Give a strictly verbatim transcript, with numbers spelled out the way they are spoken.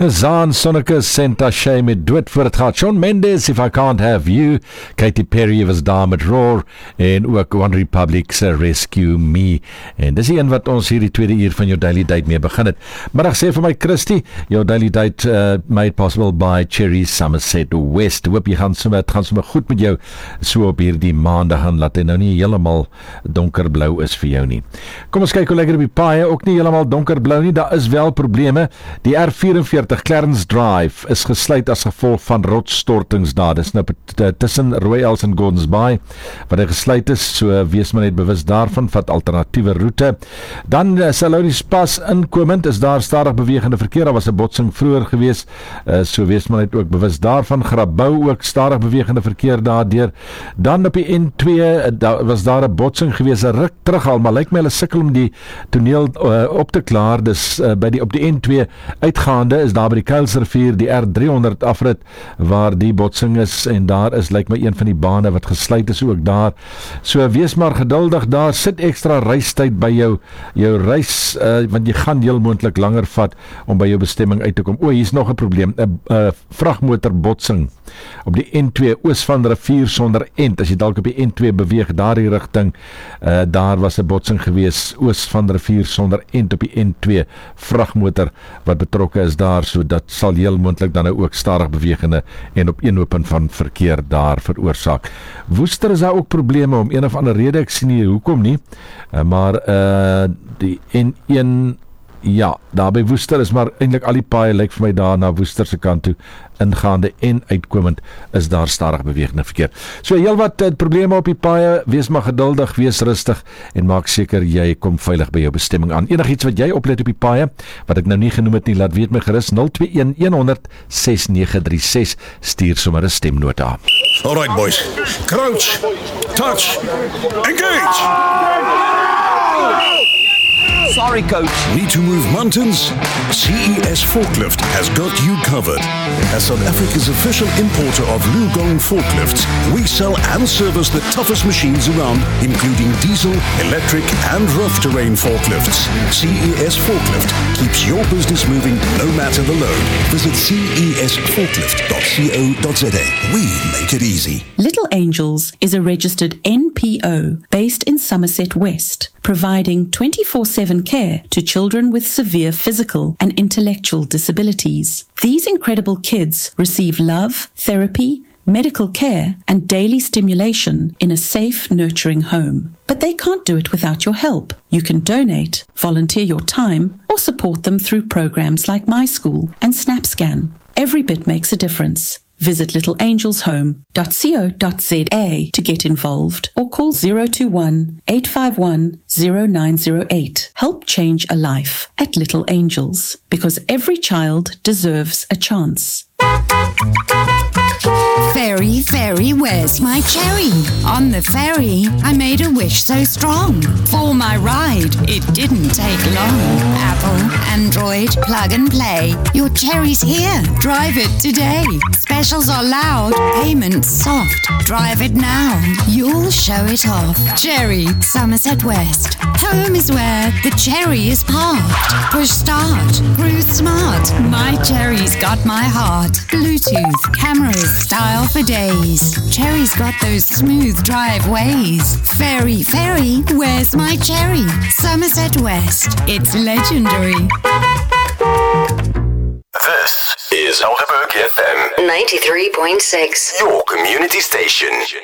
Zaan Sonneke, Senta Shay met Dood voor het gaat. Shawn Mendes, If I Can't Have You. Katy Perry was daar met Roar. En ook One Republic's Rescue Me. En dis die een wat ons hier die tweede uur van jou Daily Date mee begin het. Middag sê vir my Christy, jou Daily Date uh, made possible by Cherry Somerset West. Hoop jy gaan sommer, het gaan sommer goed met jou so op hierdie maandag gaan, laat hy nou nie helemaal donkerblauw is vir jou nie. Kom ons kyk hoe lekker op die paaie, ook nie helemaal donkerblauw nie, daar is wel probleme. Die R vyf-en-veertig Clarence Drive is gesluit as gevolg van rotsstortings daar. Dis nou tussen Royals en Gordons Bay wat hy gesluit is, so wees maar net bewus daarvan, vat alternatiewe route. Dan uh, Salonies Pas inkomend is daar stadig bewegende verkeer, daar was 'n botsing vroeër gewees, uh, so wees maar net ook bewus daarvan. Grabouw ook stadig bewegende verkeer daardeur. Dan op die N twee uh, daar was daar 'n botsing gewees, 'n ruk terug al, maar lyk my hulle sukkel om die toneel uh, op te klaar. Dis uh, by die op die N twee uitgaande is daar by die Kuilsrivier die R driehonderd afrit waar die botsing is, en daar is lyk my een van die bane wat gesluit is ook daar. So wees maar geduldig daar, sit ekstra reistyd by jou jou reis, uh, want jy gaan heel moontlik langer vat om by jou bestemming uit te kom. O, hier's nog 'n probleem, 'n uh, vragmotor botsing op die N twee oos van rivier sonder end. As jy dalk op die N twee beweeg daardie rigting, uh, daar was 'n botsing gewees oos van rivier sonder end op die N twee, vragmotor wat betrokke is daar, so dat sal heel moontlik dan nou ook stadig bewegende en op eenhooping van verkeer daar veroorsaak. Woester is daar ook probleme om een of ander rede, ek sien nie hoekom nie, uh, maar uh, die N een, ja, daar by Woester is maar eintlik al die paaie lyk vir my daar na Woester se kant toe ingaande en uitkomend is daar stadig bewegende verkeer. So heel wat uh, probleme op die paaie, wees maar geduldig, wees rustig en maak seker jy kom veilig by jou bestemming aan. Enigiets wat jy oplet op die paaie wat ek nou nie genoem het nie, laat weet my gerus nul twee een een honderd ses nege drie ses, stuur sommer 'n stemnota. Alright boys, crouch, touch, engage! Sorry, coach. Need to move mountains? C E S Forklift has got you covered. As South Africa's official importer of Lugong forklifts, we sell and service the toughest machines around, including diesel, electric and rough terrain forklifts. C E S Forklift keeps your business moving no matter the load. Visit C E S forklift dot co dot za. We make it easy. Little Angels is a registered N P O based in Somerset West, providing twenty-four seven care to children with severe physical and intellectual disabilities. These incredible kids receive love, therapy, medical care, and daily stimulation in a safe, nurturing home. But they can't do it without your help. You can donate, volunteer your time, or support them through programs like My School and SnapScan. Every bit makes a difference. Visit little angels home dot co dot za to get involved or call zero two one, eight five one, zero nine zero eight. Help change a life at Little Angels, because every child deserves a chance. Ferry, ferry, where's my cherry? On the ferry, I made a wish so strong. For my ride, it didn't take long. Apple, Android, plug and play. Your cherry's here, drive it today. Specials are loud, payments soft. Drive it now, you'll show it off. Cherry, Somerset West. Home is where the cherry is parked. Push start, cruise smart. My cherry's got my heart. Bluetooth, cameras, style for days. Cherry's got those smooth driveways. Ferry, ferry, where's my cherry? Somerset West, it's legendary. This is Helderberg F M ninety-three point six. Your community station.